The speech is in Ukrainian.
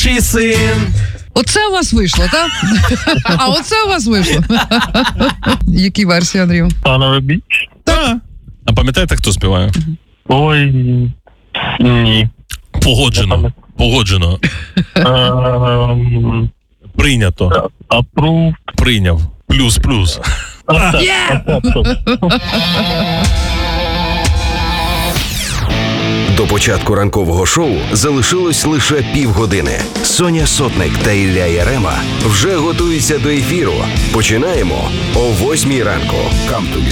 Старший син. Оце у вас вийшло, так? А оце у вас вийшло. Які версії, Андрію? Панове біч? Так. А пам'ятаєте, хто співає? Ой, ні. Погоджено. Погоджено. Прийнято. Апрув. Прийняв. Плюс. До початку ранкового шоу залишилось лише півгодини. Соня Сотник та Ілля Ярема вже готуються до ефіру. Починаємо о 8 ранку. Come together.